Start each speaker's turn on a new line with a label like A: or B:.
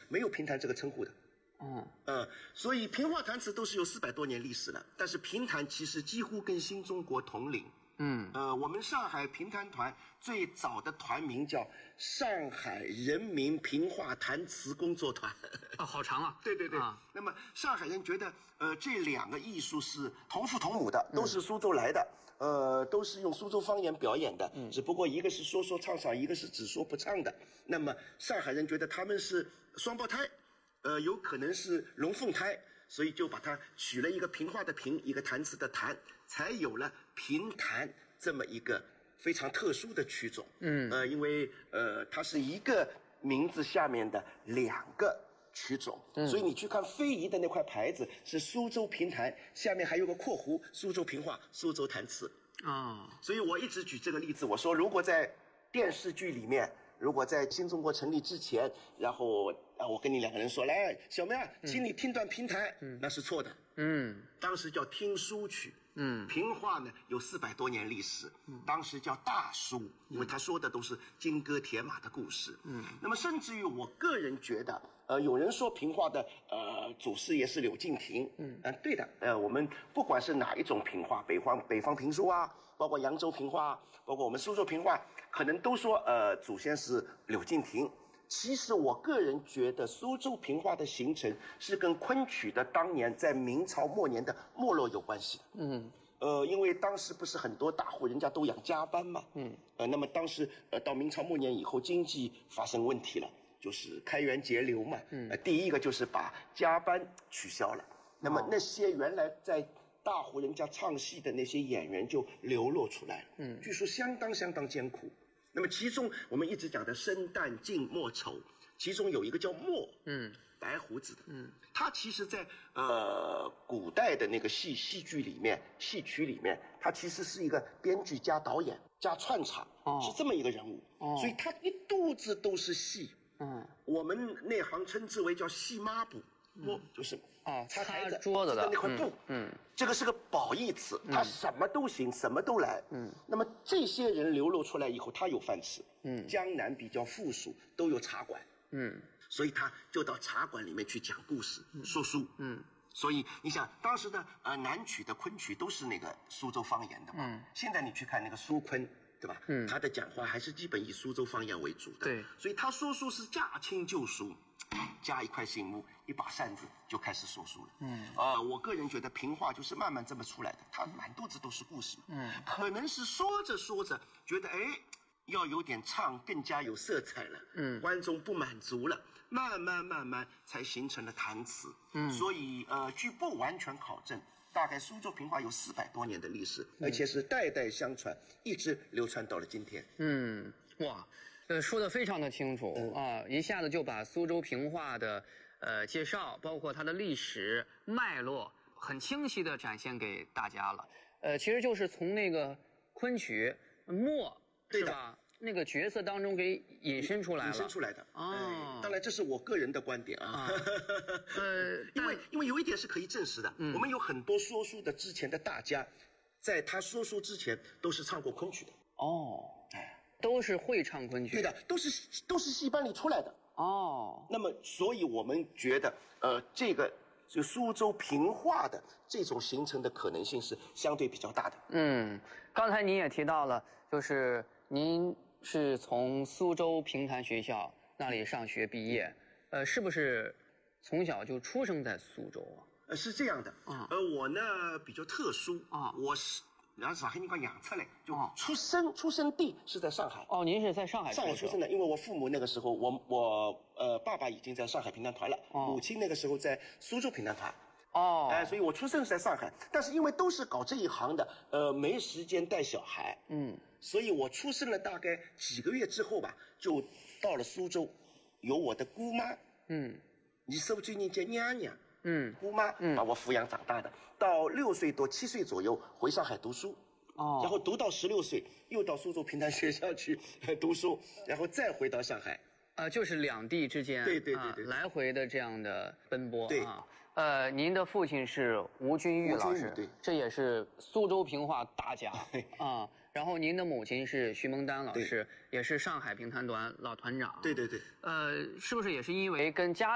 A: 没有评弹这个称呼的。所以评话弹词都是有400多年历史了，但是评弹其实几乎跟新中国同龄。我们上海评弹团最早的团名叫上海人民评话弹词工作团。
B: 好长啊。
A: 对。那么上海人觉得这2个艺术是同父同母的，都是苏州来的，都是用苏州方言表演的，只不过一个是说说唱唱，一个是只说不唱的。那么上海人觉得他们是双胞胎，有可能是龙凤胎，所以就把它取了一个评话的评，一个弹词的弹，才有了评弹这么一个非常特殊的曲种。因为它是一个名字下面的2个曲种，所以你去看非遗的那块牌子是苏州评弹，下面还有个括弧苏州评话、苏州弹词。所以我一直举这个例子，我说如果在电视剧里面，如果在新中国成立之前，然后我跟你2个人说，来小梅啊，请你听段评弹，那是错的。当时叫听书曲。评话呢有400多年历史，当时叫大书，因为他说的都是金戈铁马的故事。那么甚至于我个人觉得，有人说评话的祖师爷是柳敬亭。对的，我们不管是哪一种评话，北方评书啊，包括扬州评话，包括我们苏州评话，可能都说祖先是柳敬亭。其实我个人觉得苏州评话的形成是跟昆曲的当年在明朝末年的没落有关系的。因为当时不是很多大户人家都养家班嘛。那么当时到明朝末年以后，经济发生问题了，就是开源节流嘛。第一个就是把家班取消了，那么那些原来在大户人家唱戏的那些演员就流落出来了。据说相当艰苦。那么其中我们一直讲的生旦净末丑，其中有一个叫末，白胡子的，他其实在古代的那个戏剧里面，戏曲里面，他其实是一个编剧加导演加串场，是这么一个人物。所以他一肚子都是戏。我们内行称之为叫戏抹布。就是擦台子
B: 桌子的
A: 那块布。这个是个褒义词，他什么都行，什么都来。那么这些人流露出来以后，他有饭吃。江南比较富庶，都有茶馆。所以他就到茶馆里面去讲故事，说书。所以你想当时的南曲的昆曲都是那个苏州方言的嘛。现在你去看那个苏昆，对吧？他的讲话还是基本以苏州方言为主的。
B: 对，
A: 所以他说书是驾轻就熟。加一块醒目，一把扇子就开始说书了。我个人觉得评话就是慢慢这么出来的，它满肚子都是故事。可能是说着说着觉得要有点唱更加有色彩了。观众不满足了，慢慢才形成了弹词。所以据不完全考证，大概苏州评话有400多年的历史，而且是代代相传，一直流传到了今天。
B: 哇。说得非常的清楚一下子就把苏州评话的介绍，包括它的历史脉络，很清晰的展现给大家了。其实就是从那个昆曲末是吧？那个角色当中给引申出来了，
A: 引申出来的。当然这是我个人的观点啊。因为有一点是可以证实的，我们有很多说书的之前的大家，在他说书之前都是唱过昆曲的。
B: 都是会唱昆曲。
A: 对的，都是戏班里出来的。那么所以我们觉得这个就苏州评话的这种形成的可能性是相对比较大的。
B: 刚才您也提到了，就是您是从苏州评弹学校那里上学毕业，是不是从小就出生在苏州啊？
A: 是这样的。我呢比较特殊我是然后上海人讲养出来，就出生地是在上海。
B: 您是在上海
A: 出生的，因为我父母那个时候，我爸爸已经在上海评弹团了，母亲那个时候在苏州评弹团。所以我出生是在上海，但是因为都是搞这一行的，没时间带小孩，所以我出生了大概几个月之后吧，就到了苏州，有我的姑妈，你是不是人叫娘娘？姑妈把我抚养长大的，到6岁多7岁左右回上海读书，然后读到16岁又到苏州评弹学校去读书，然后再回到上海。
B: 就是两地之间
A: 对
B: 来回的这样的奔波。
A: 对
B: 您的父亲是吴君玉老师，
A: 对，
B: 这也是苏州评话大家然后您的母亲是徐蒙丹老师，也是上海评弹团老团长。
A: 对。
B: 是不是也是因为跟家